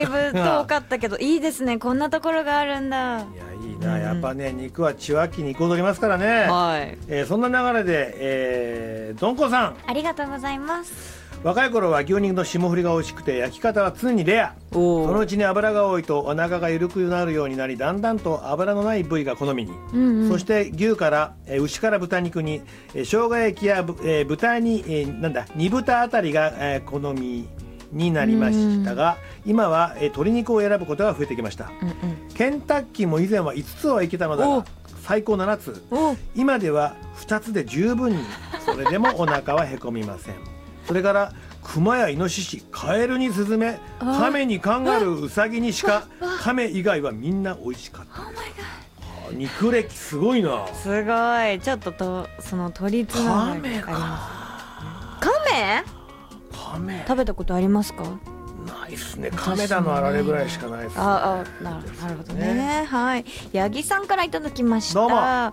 だいぶ遠かったけどいいですね、こんなところがあるんだ。 いやいいな、やっぱね肉は血は気に彩りますからね。 はい、 そんな流れで、どんこさんありがとうございます。 若い頃は牛肉の霜降りが美味しくて焼き方は常にレア。そのうちに油が多いとお腹が緩くなるようになり、だんだんと油のない部位が好みに、そして牛から、牛から豚肉に、生姜焼きや、豚に、煮豚あたりが、好みになりましたが、今は、鶏肉を選ぶことが増えてきました。ケンタッキーも以前は5つはいけたのだが最高7つ、今では2つで十分に。それでもお腹はへこみません。それから熊やイノシシ、カエルにスズメ、カメにカンガルー、ウサギにシカ、カメ以外はみんな美味しかったです。肉歴すごいな。 すごい。ちょっとその鳥つながりあります。カメ食べたことありますか？ ないですね。カメダのあられぐらいしかないですね。 なるほどね。はい。八木さんからいただきました。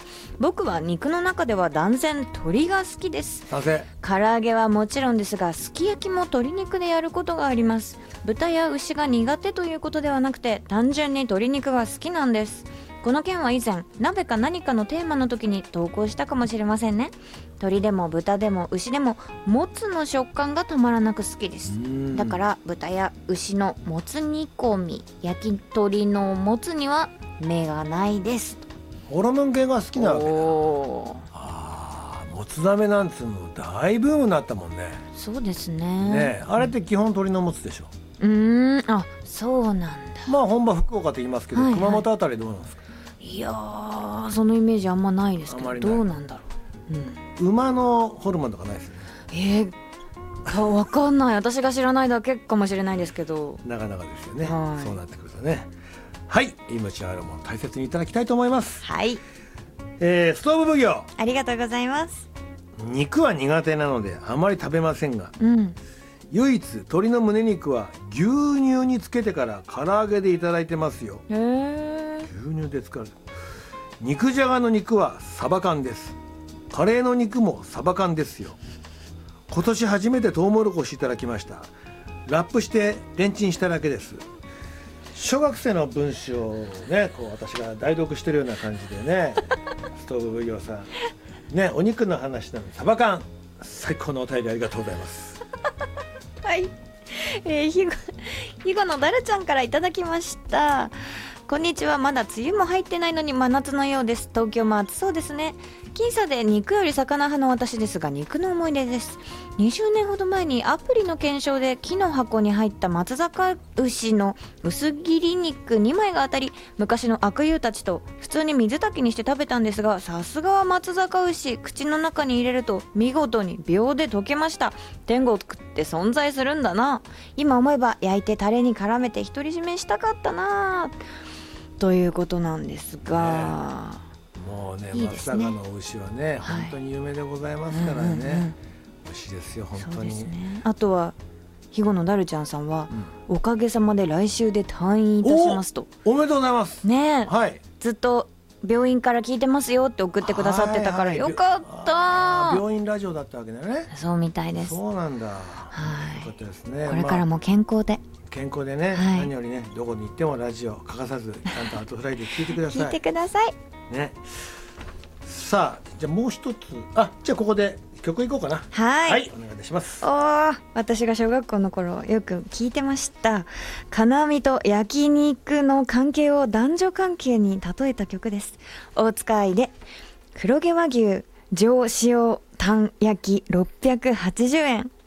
僕は肉の中では断然鶏が好きです。唐揚げはもちろんですが、すき焼きも鶏肉でやることがあります。豚や牛が苦手ということではなくて、単純に鶏肉が好きなんです。この件は以前鍋か何かのテーマの時に投稿したかもしれませんね。鶏でも豚でも牛でももつの食感がたまらなく好きです。だから豚や牛のもつ煮込み、焼き鳥のもつには目がないです。 ホルモン系が好きなわけだ。もつ鍋なんつうの大ブームになったもんね。 そうですね。 あれって基本鶏のもつでしょ。 あ、そうなんだ。 まあ本場福岡って言いますけど、熊本あたりどうなんですか？ いやー、そのイメージあんまないですけど、どうなんだろう。馬のホルモンとかないですよね。 わかんない。私が知らないだけかもしれないですけど、 なかなかですよね。そうなってくるとね。はい、命あるもの大切にいただきたいと思います。 はい。 ストーブ奉行、 ありがとうございます。 肉は苦手なのであまり食べませんが、唯一鶏の胸肉は牛乳につけてから唐揚げでいただいてますよ。牛乳で使う。肉じゃがの肉はサバ缶です。カレーの肉もサバ缶ですよ。今年初めてトウモロコシいただきました。ラップしてレンチンしただけです。小学生の文章をね、こう私が代読してるような感じでねストーブ奉行さんね、お肉の話なのにサバ缶、最高のお便りありがとうございますはい、ひごのだるちゃんからいただきました。こんにちは。まだ梅雨も入ってないのに真夏のようです。東京も暑そうですね。僅差で肉より魚派の私ですが、肉の思い出です。20年ほど前にアプリの検証で木の箱に入った松阪牛の薄切り肉2枚が当たり、昔の悪友たちと普通に水炊きにして食べたんですが、さすがは松阪牛、口の中に入れると見事に秒で溶けました。天国って存在するんだな。今思えば焼いてタレに絡めて独り占めしたかったなということなんですが、 もうね、松阪の牛はね、本当に有名でございますからね。美味しいですよ本当に。 あとは肥後のだるちゃんさんは、おかげさまで来週で退院いたしますと。 おめでとうございますね。 はい、ずっと病院から聞いいてますよって送ってくださってたから、よかった。 病院ラジオだったわけだね。 そうみたいです。 そうなんだ。よかったですね。 これからも健康で、 ね、何よりね、どこに行ってもラジオ欠かさずちゃんとアートフライで聞いてください。 聞いてくださいね。さあ、じゃあもう一つ、じゃあここで曲いこうかな。 はい、 お願いいたします。 私が小学校の頃よく聞いてました。金網と焼肉の関係を男女関係に例えた曲です。大塚愛で黒毛和牛上塩タン焼き680円。